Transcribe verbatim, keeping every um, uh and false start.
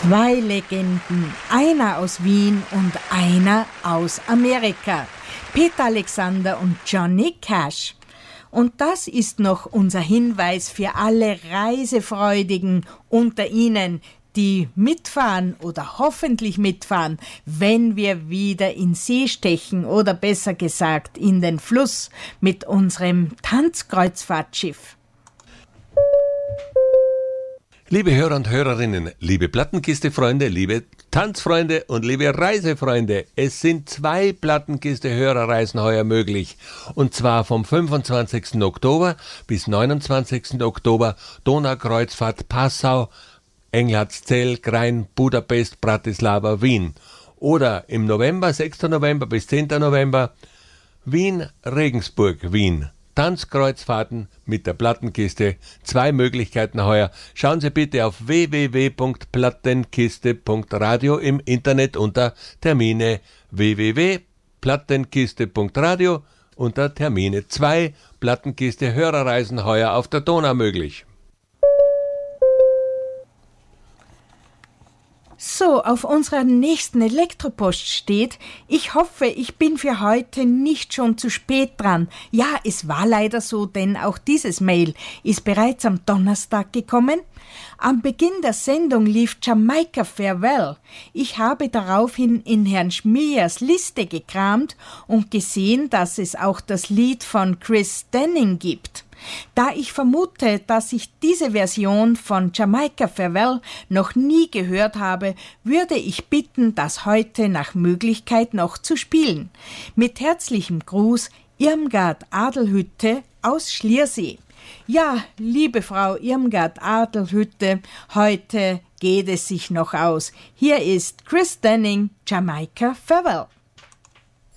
Zwei Legenden, einer aus Wien und einer aus Amerika. Peter Alexander und Johnny Cash. Und das ist noch unser Hinweis für alle Reisefreudigen unter Ihnen, die mitfahren oder hoffentlich mitfahren, wenn wir wieder in See stechen oder besser gesagt in den Fluss mit unserem Tanzkreuzfahrtschiff. Liebe Hörer und Hörerinnen, liebe Plattenkiste-Freunde, liebe Tanzfreunde und liebe Reisefreunde, es sind zwei Plattenkiste-Hörerreisen heuer möglich. Und zwar vom fünfundzwanzigsten Oktober bis neunundzwanzigsten Oktober Donaukreuzfahrt Passau, Englandszell, Krain, Budapest, Bratislava, Wien. Oder im November, sechsten November bis zehnten November, Wien, Regensburg, Wien. Tanzkreuzfahrten mit der Plattenkiste. Zwei Möglichkeiten heuer. Schauen Sie bitte auf w w w punkt plattenkiste punkt radio im Internet unter Termine. w w w punkt plattenkiste punkt radio unter Termine. Zwei Plattenkiste Hörerreisen heuer auf der Donau möglich. So, auf unserer nächsten Elektropost steht: Ich hoffe, ich bin für heute nicht schon zu spät dran. Ja, es war leider so, denn auch dieses Mail ist bereits am Donnerstag gekommen. Am Beginn der Sendung lief Jamaica Farewell. Ich habe daraufhin in Herrn Schmiers Liste gekramt und gesehen, dass es auch das Lied von Chris Denning gibt. Da ich vermute, dass ich diese Version von Jamaica Farewell noch nie gehört habe, würde ich bitten, das heute nach Möglichkeit noch zu spielen. Mit herzlichem Gruß, Irmgard Adelhütte aus Schliersee. Ja, liebe Frau Irmgard Adelhütte, heute geht es sich noch aus. Hier ist Chris Denning, Jamaica Farewell.